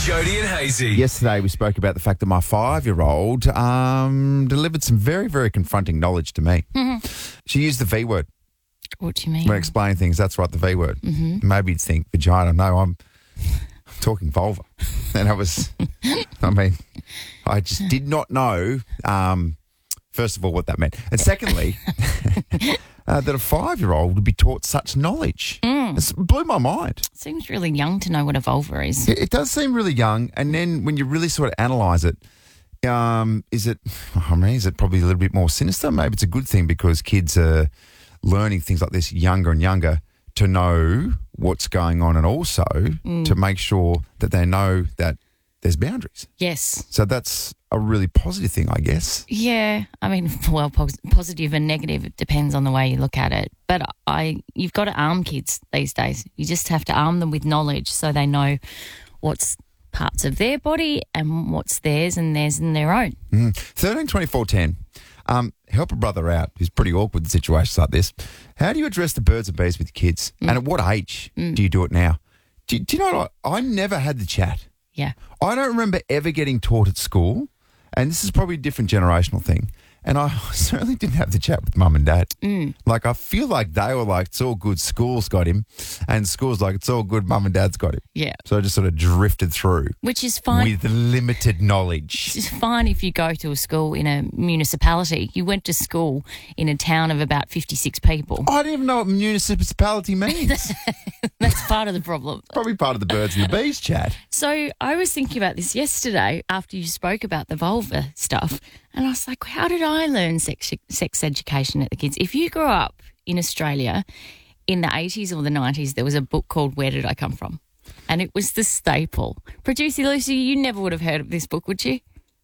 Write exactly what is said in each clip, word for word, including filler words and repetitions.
Jody and Hazy. Yesterday we spoke about the fact that my five-year-old um, delivered some very, very confronting knowledge to me. Mm-hmm. She used the V word What do you mean? when explaining things. That's right, the V word. Mm-hmm. Maybe you'd think vagina. No, I'm, I'm talking vulva. And I was, I mean, I just did not know, um, first of all, what that meant. And secondly, uh, that a five-year-old would be taught such knowledge. Mm. It blew my mind. Seems really young to know what a vulva is. It, it does seem really young. And then when you really sort of analyse it, um, is it, I mean, is it probably a little bit more sinister? Maybe it's a good thing because kids are learning things like this younger and younger to know what's going on and also mm. to make sure that they know that there's boundaries. Yes. So that's a really positive thing, I guess. Yeah. I mean, well, pos- positive and negative, it depends on the way you look at it. But I, you've got to arm kids these days. You just have to arm them with knowledge so they know what's parts of their body and what's theirs and theirs and their own. Mm. thirteen twenty-four ten. Um, help a brother out who's pretty awkward in situations like this. How do you address the birds and bees with your kids? Mm. And at what age mm. do you do it now? Do, do you know what? I, I never had the chat. Yeah. I don't remember ever getting taught at school, and this is probably a different generational thing, and I certainly didn't have the chat with mum and dad. Mm. Like, I feel like they were like, it's all good, school's got him, and school's like, it's all good, mum and dad's got him. Yeah. So I just sort of drifted through. Which is fine. With limited knowledge. It's fine if you go to a school in a municipality. You went to school in a town of about fifty-six people. I don't even know what municipality means. That's part of the problem. Probably part of the birds and the bees chat. So I was thinking about this yesterday after you spoke about the vulva stuff, and I was like, how did I learn sex, sex education at the kids? If you grew up in Australia in the eighties or the nineties, there was a book called Where Did I Come From? And it was the staple. Producer Lucy, you never would have heard of this book, would you?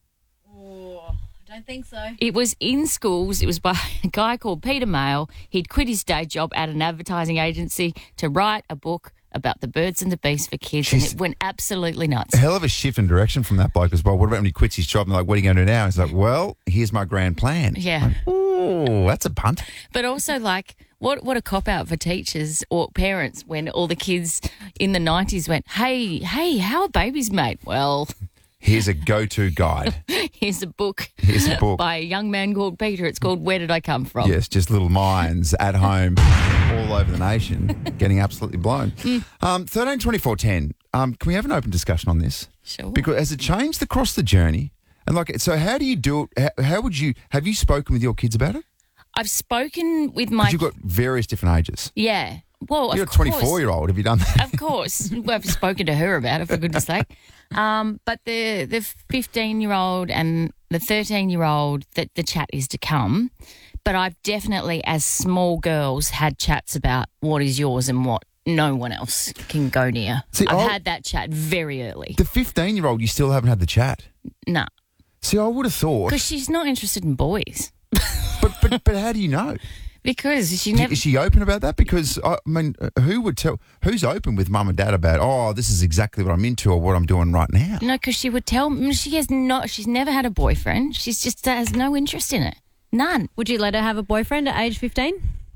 Oh, I don't think so. It was in schools. It was by a guy called Peter Mayle. He'd quit his day job at an advertising agency to write a book about the birds and the bees for kids, Jeez. And it went absolutely nuts. A hell of a shift in direction from that bloke as well. What about when he quits his job and like, what are you going to do now? He's like, well, here's my grand plan. Yeah. Like, oh, that's a punt. But also, like, what what a cop-out for teachers or parents when all the kids in the nineties went, hey, hey, how are babies made? Well... Here's a go-to guide. Here's a book. Here's a book. By a young man called Peter. It's called Where Did I Come From? Yes, just little minds at home all over the nation getting absolutely blown. Mm. Um, thirteen twenty-four ten, um, can we have an open discussion on this? Sure. Because has it changed across the journey? And like, so how do you do it? How, how would you, have you spoken with your kids about it? I've spoken with my... Because you've got various different ages. Yeah. Well, You're a twenty-four-year-old. Have you done that? Of course. Well, I've spoken to her about it, for goodness sake. Um, but the the fifteen-year-old and the thirteen-year-old, that the chat is to come. But I've definitely, as small girls, had chats about what is yours and what no one else can go near. See, I've I'll, had that chat very early. The fifteen-year-old, you still haven't had the chat? No. See, I would have thought... Because she's not interested in boys. but, but but how do you know? Because she never... Is she open about that? Because, I mean, who would tell... Who's open with mum and dad about, oh, this is exactly what I'm into or what I'm doing right now? No, because she would tell... She has not... She's never had a boyfriend. She's just has no interest in it. None. Would you let her have a boyfriend at age fifteen?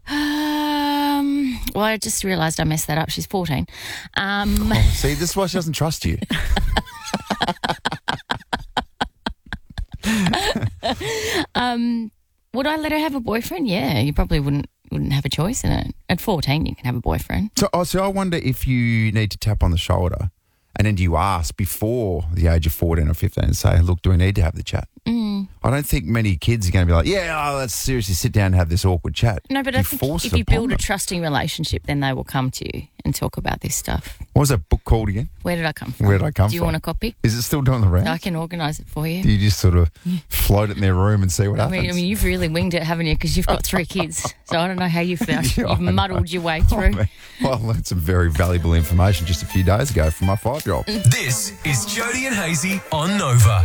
Um. Well, I just realised I messed that up. She's fourteen. Um, oh, see, this is why she doesn't trust you. um... Would I let her have a boyfriend? Yeah, you probably wouldn't wouldn't have a choice in it. At fourteen, you can have a boyfriend. So, oh, so I wonder if you need to tap on the shoulder and then do you ask before the age of fourteen or fifteen and say, look, do we need to have the chat? Mm. I don't think many kids are going to be like, yeah, oh, let's seriously sit down and have this awkward chat. No, but you I think if you build a trusting relationship, then they will come to you and talk about this stuff. What was that book called again? Where Did I Come From? Where Did I Come From? Do you from? want a copy? Is it still doing the rounds? I can organise it for you. Do you just sort of float it in their room and see what I happens? mean, I mean, you've really winged it, haven't you? Because you've got three kids. So I don't know how you found Yeah, You've muddled your way through. Oh, well, I learned some very valuable information just a few days ago from my five-year-old. This is Jody and Hazy on Nova.